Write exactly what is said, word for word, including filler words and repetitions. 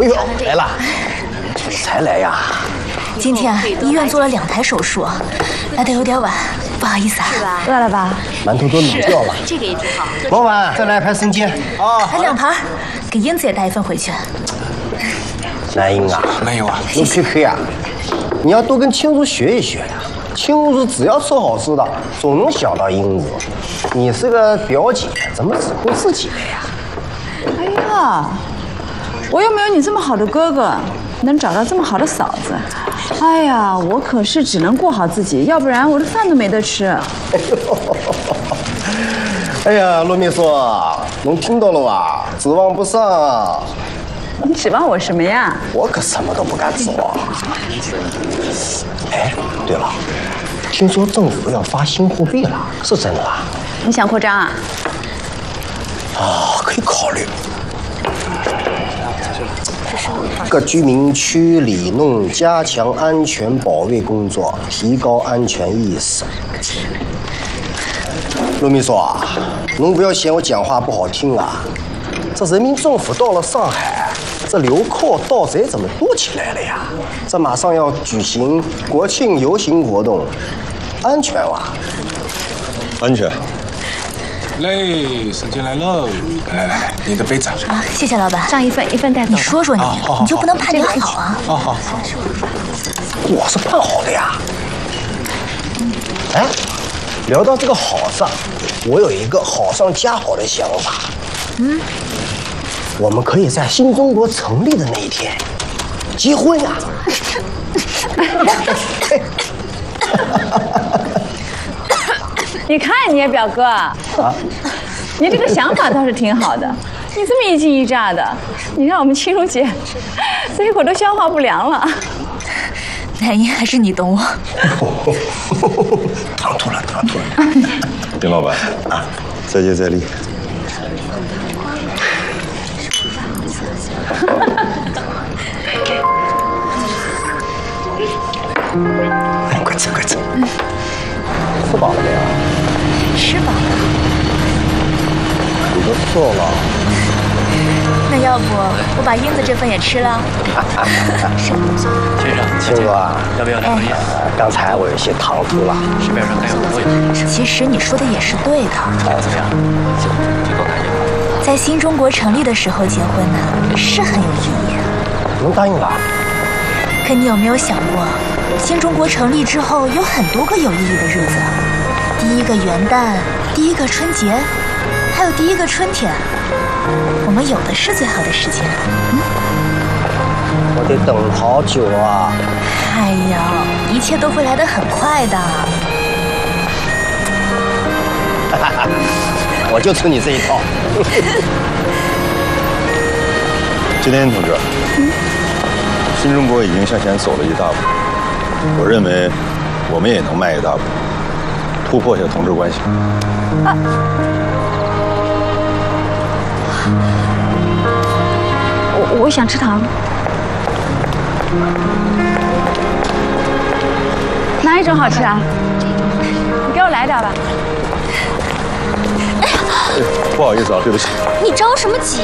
哎呦，来了，才来呀？ 今天医院做了两台手术，来的有点晚，不好意思啊。 是吧？ 饿了吧？ 馒头都冷掉了。 这个也挺好。 老板，再来一盘生煎啊！ 来两盘，给英子也带一份回去。 南英啊， 没有啊， 你佩佩啊，你要多跟青竹学一学呀。青竹只要做好吃的，总能想到英子。你是个表姐，怎么只顾自己的呀？ 哎呀，我又没有你这么好的哥哥，能找到这么好的嫂子。哎呀，我可是只能顾好自己，要不然我的饭都没得吃。 哎呀，罗秘书，侬听到了吧？指望不上。 你指望我什么呀？ 我可什么都不敢指望。哎，对了，听说政府要发新货币了，是真的吧？ 你想扩张啊？ 啊，可以考虑。各居民区里弄加强安全保卫工作，提高安全意识。陆秘书啊，侬不要嫌我讲话不好听啊。这人民政府到了上海，这流寇盗贼怎么多起来了呀？这马上要举行国庆游行活动，安全哇？ 安全。 来，生煎来喽！来来来，你的杯子。 啊，谢谢老板。 上一份，一份带走。 你说说你，你就不能盼点好啊？ 好好好， 我是盼好的呀。哎，聊到这个好字，我有一个好上加好的想法。嗯，我们可以在新中国成立的那一天结婚呀！ 你看你表哥，啊、你这个想法倒是挺好的。你这么一惊一乍的，你让我们青茹姐这一会儿都消化不良了。 南英，还是你懂我。 唐突了，唐突了。 丁老板啊，再接再厉。 快吃快吃。吃饱了没有？ 吃饱了。 你都瘦了。 那要不我把英子这份也吃了？ 先生， 青哥啊， 要不要两个烟？ 刚才我有些唐突了。 市面上还有很多有。 其实你说的也是对的。 哎，怎么样？挺够开心的。 在新中国成立的时候结婚呢，是很有意义。 能答应了？ 可你有没有想过，新中国成立之后有很多个有意义的日子，第一个元旦，第一个春节，还有第一个春天，我们有的是最好的时间。嗯， 我得等好久啊！ 哎呀，一切都会来得很快的。 我就吃你这一套。 金天同志，新中国已经向前走了一大步，我认为我们也能迈一大步，突破一下同志关系。啊， 我我想吃糖，哪一种好吃啊？你给我来点吧。 不好意思啊，对不起。 你着什么急？